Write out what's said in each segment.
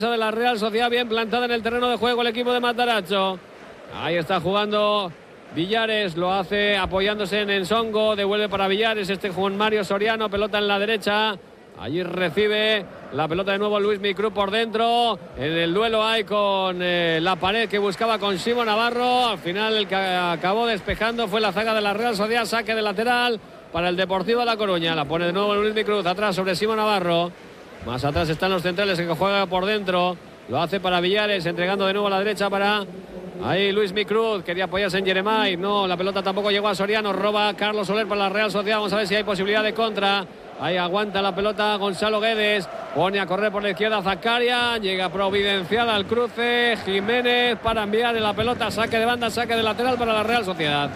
de la Real Sociedad, bien plantada en el terreno de juego el equipo de Matarazzo. Ahí está jugando Villares, lo hace apoyándose en Ensongo, devuelve para Villares, Juan Mario Soriano, pelota en la derecha. Allí recibe la pelota de nuevo Luis Micrú por dentro. En el duelo hay con la pared que buscaba con Simo Navarro. Al final el que acabó despejando fue la zaga de la Real Sociedad. Saque de lateral para el Deportivo de La Coruña. La pone de nuevo Luis Micrú atrás sobre Simo Navarro. Más atrás están los centrales que juega por dentro. Lo hace para Villares, entregando de nuevo a la derecha para ahí Luis Micruz. Quería apoyarse en Jeremai. No, la pelota tampoco llegó a Soriano. Roba Carlos Soler para la Real Sociedad. Vamos a ver si hay posibilidad de contra. Ahí aguanta la pelota Gonzalo Guedes. Pone a correr por la izquierda Zakaria. Llega Providencial al cruce. Jiménez para enviar en la pelota. Saque de banda, saque de lateral para la Real Sociedad.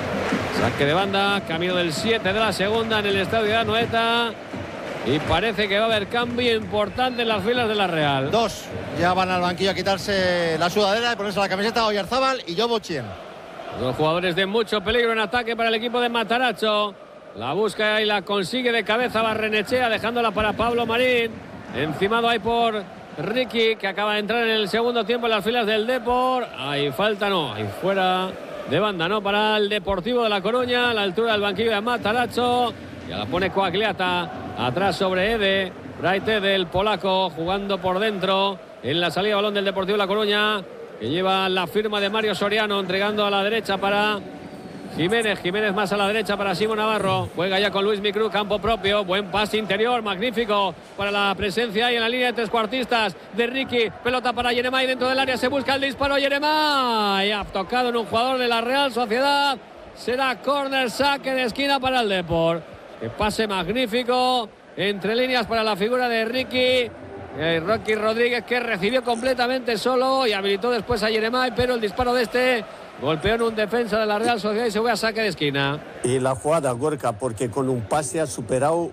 Saque de banda, camino del 7 de la segunda en el estadio de Anoeta. Y parece que va a haber cambio importante en las filas de la Real. Dos ya van al banquillo a quitarse la sudadera y ponerse la camiseta. Oyarzábal y Yobo Chien. Dos jugadores de mucho peligro en ataque para el equipo de Matarazzo. La busca y la consigue de cabeza Barrenechea, dejándola para Pablo Marín. Encimado ahí por Ricky, que acaba de entrar en el segundo tiempo en las filas del Depor. Ahí falta, no, ahí fuera de banda, no, para el Deportivo de La Coruña, a la altura del banquillo de Matarazzo. Ya la pone Coagliata, atrás sobre Ede. Braite del polaco, jugando por dentro. En la salida de balón del Deportivo de La Coruña, que lleva la firma de Mario Soriano, entregando a la derecha para Jiménez. Jiménez más a la derecha para Simo Navarro. Juega ya con Luis Micrú, campo propio. Buen pase interior, magnífico para la presencia ahí en la línea de trescuartistas de Ricky. Pelota para Jeremai dentro del área. Se busca el disparo. Jeremai ha tocado en un jugador de la Real Sociedad. Será córner, saque de esquina para el Depor. Que pase magnífico entre líneas para la figura de Ricky. Rocky Rodríguez, que recibió completamente solo y habilitó después a Jeremai, pero el disparo de este golpeó en un defensa de la Real Sociedad y se fue a saque de esquina. Y la jugada, Gorka, porque con un pase ha superado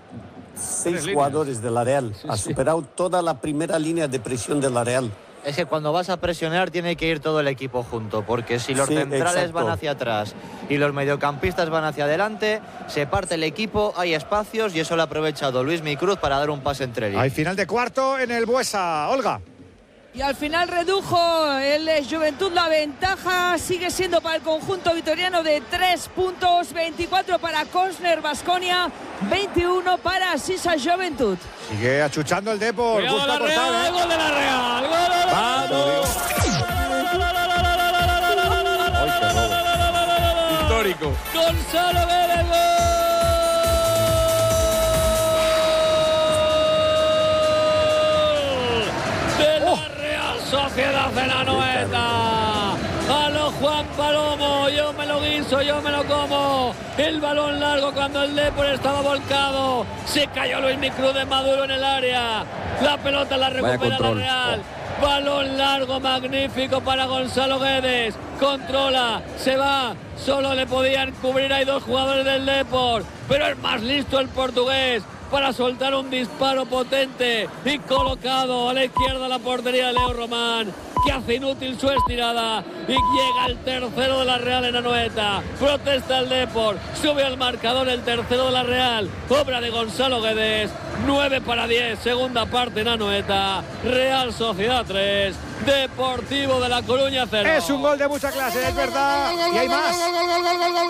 6 jugadores de la Real. Sí, ha sí. superado toda la primera línea de presión de la Real. Es que cuando vas a presionar tiene que ir todo el equipo junto, porque si los centrales exacto. van hacia atrás y los mediocampistas van hacia adelante, se parte el equipo, hay espacios y eso lo ha aprovechado Luis Micruz para dar un pase entre líneas. Hay final de cuarto en el Buesa. Olga. Y al final redujo el Juventud la ventaja, sigue siendo para el conjunto vitoriano de 3 puntos, 24 para Cosner Baskonia, 21 para Sisa Juventud. Sigue achuchando el Depor. Cuidado Busca la cortar, Real, gol de la Real. ¡Gol! ¡Vamos! ¡Ay, qué robo! Histórico. Gonzalo Guedes, gol de la Real Sociedad en Anoeta. A lo Juan Palomo, yo me lo guiso, yo me lo como. El balón largo cuando el Depor estaba volcado. Se cayó Luis Micrú de Maduro en el área. La pelota la recupera la Real. Balón largo, magnífico para Gonzalo Guedes. Controla, se va. Solo le podían cubrir, hay dos jugadores del Depor. Pero es más listo el portugués para soltar un disparo potente y colocado a la izquierda de la portería de Leo Román, que hace inútil su estirada y llega el tercero de la Real en Anoeta. Protesta el Depor, sube al marcador el tercero de la Real, obra de Gonzalo Guedes. 9-10, segunda parte en Anoeta. Real Sociedad 3, Deportivo de La Coruña 0. Es un gol de mucha clase, es verdad. Y hay más.